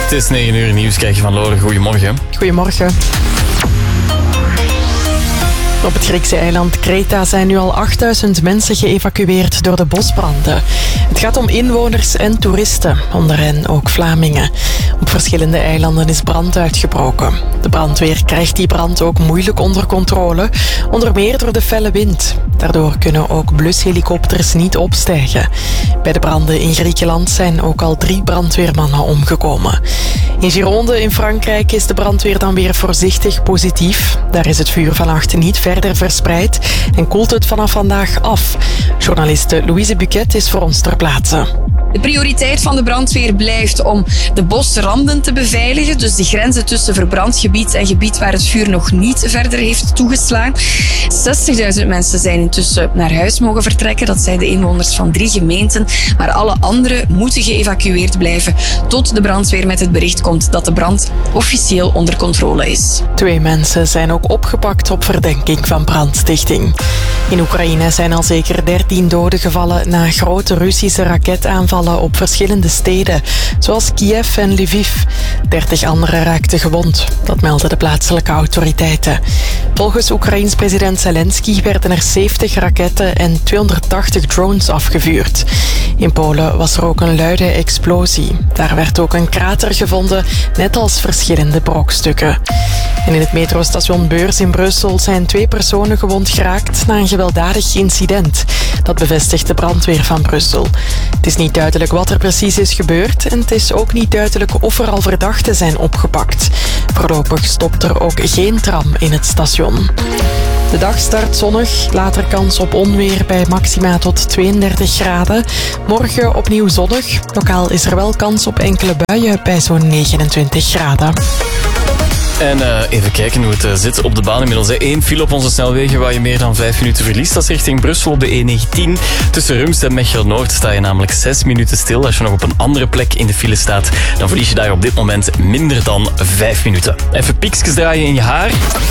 Het is 9 uur, nieuws krijg je van Lore. Goedemorgen. Goedemorgen. Op het Griekse eiland Kreta zijn nu al 8000 mensen geëvacueerd door de bosbranden. Het gaat om inwoners en toeristen, onder hen ook Vlamingen. Op verschillende eilanden is brand uitgebroken. De brandweer krijgt die brand ook moeilijk onder controle, onder meer door de felle wind. Daardoor kunnen ook blushelikopters niet opstijgen. Bij de branden in Griekenland zijn ook al 3 brandweermannen omgekomen. In Gironde in Frankrijk is de brandweer dan weer voorzichtig positief. Daar is het vuur vannacht niet verder verspreid en koelt het vanaf vandaag af. Journaliste Louise Buquet is voor ons ter plaatse. De prioriteit van de brandweer blijft om de bosranden te beveiligen, dus de grenzen tussen verbrand gebied en gebied waar het vuur nog niet verder heeft toegeslagen. 60.000 mensen zijn intussen naar huis mogen vertrekken. Dat zijn de inwoners van 3 gemeenten. Maar alle anderen moeten geëvacueerd blijven tot de brandweer met het bericht komt dat de brand officieel onder controle is. 2 mensen zijn ook opgepakt op verdenking van brandstichting. In Oekraïne zijn al zeker 13 doden gevallen na grote Russische raketaanvallen op verschillende steden, zoals Kiev en Lviv. 30 anderen raakten gewond. Dat melden de plaatselijke autoriteiten. Volgens Oekraïens president Zelensky werden er 70 raketten en 280 drones afgevuurd. In Polen was er ook een luide explosie. Daar werd ook een krater gevonden, net als verschillende brokstukken. En in het metrostation Beurs in Brussel zijn 2 personen gewond geraakt na een gewelddadig incident. Dat bevestigt de brandweer van Brussel. Het is niet duidelijk wat er precies is gebeurd en het is ook niet duidelijk of er al verdachten zijn opgepakt. Voorlopig stopt er ook geen tram in het station. De dag start zonnig, later kans op onweer bij maxima tot 32 graden. Morgen opnieuw zonnig. Lokaal is er wel kans op enkele buien bij zo'n 29 graden. En even kijken hoe het zit op de baan inmiddels. 1 file op onze snelwegen waar je meer dan 5 minuten verliest. Dat is richting Brussel op de E19. Tussen Rumst en Mechelen-Noord sta je namelijk 6 minuten stil. Als je nog op een andere plek in de file staat, dan verlies je daar op dit moment minder dan 5 minuten. Even piekjes draaien in je haar.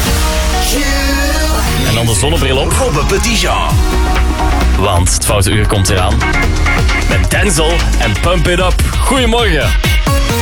En dan de zonnebril op. Robbe Petitjean. Want het foute uur komt eraan. Met Denzel en Pump It Up. Goedemorgen.